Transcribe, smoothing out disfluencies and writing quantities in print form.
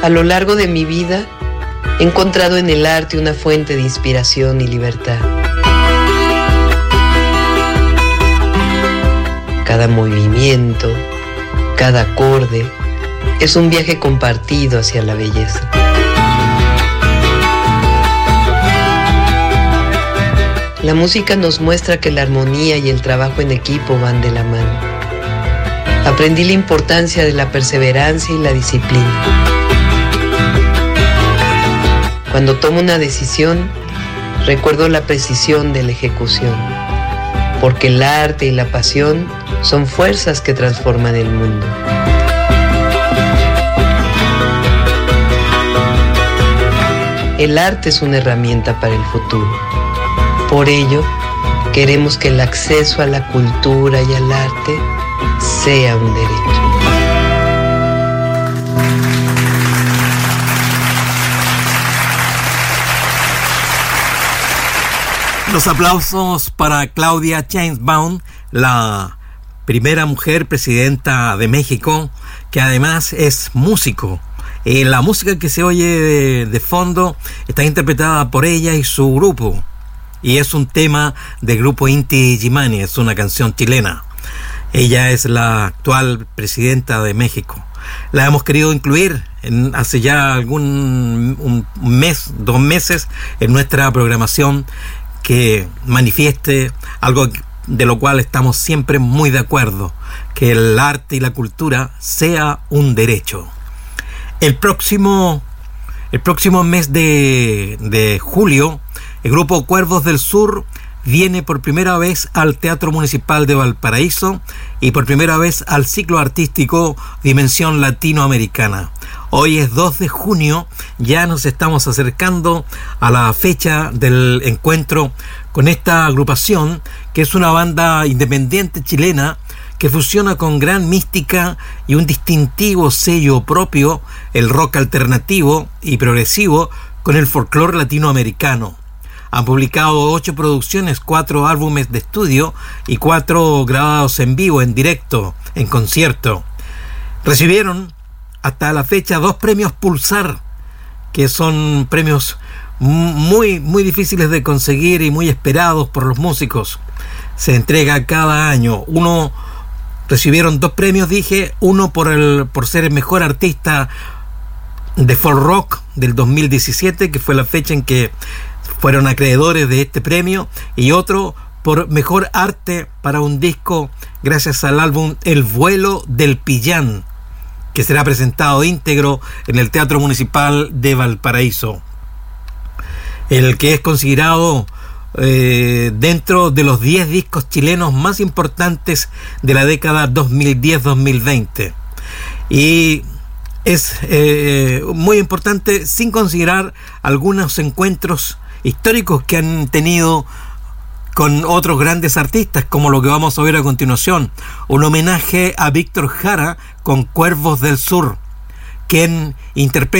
A lo largo de mi vida, he encontrado en el arte una fuente de inspiración y libertad. Cada movimiento, cada acorde, es un viaje compartido hacia la belleza. La música nos muestra que la armonía y el trabajo en equipo van de la mano. Aprendí la importancia de la perseverancia y la disciplina. Cuando tomo una decisión, recuerdo la precisión de la ejecución, porque el arte y la pasión son fuerzas que transforman el mundo. El arte es una herramienta para el futuro. Por ello, queremos que el acceso a la cultura y al arte sea un derecho. Los aplausos para Claudia Sheinbaum, la primera mujer presidenta de México, que además es músico. La música que se oye de fondo está interpretada por ella y su grupo. Y es un tema del grupo Inti Illimani, es una canción chilena. Ella es la actual presidenta de México. La hemos querido incluir hace ya un mes, 2 meses, en nuestra programación, que manifieste algo de lo cual estamos siempre muy de acuerdo, que el arte y la cultura sea un derecho. El próximo mes de julio, el grupo Cuervos del Sur viene por primera vez al Teatro Municipal de Valparaíso y por primera vez al ciclo artístico Dimensión Latinoamericana. Hoy es 2 de junio, ya nos estamos acercando a la fecha del encuentro con esta agrupación, que es una banda independiente chilena que fusiona con gran mística y un distintivo sello propio el rock alternativo y progresivo con el folclore latinoamericano. Han publicado 8 producciones, 4 álbumes de estudio y 4 grabados en vivo, en directo, en concierto. Recibieron hasta la fecha 2 premios Pulsar, que son premios muy, muy difíciles de conseguir y muy esperados por los músicos. Se entrega cada año. Recibieron 2 premios, uno por ser el mejor artista de folk rock del 2017, que fue la fecha en que fueron acreedores de este premio, y otro por mejor arte para un disco gracias al álbum El Vuelo del Pillán, que será presentado íntegro en el Teatro Municipal de Valparaíso. El que es considerado dentro de los 10 discos chilenos más importantes de la década 2010-2020. Y es muy importante, sin considerar algunos encuentros históricos que han tenido con otros grandes artistas, como lo que vamos a ver a continuación. Un homenaje a Víctor Jara con Cuervos del Sur, quien interpreta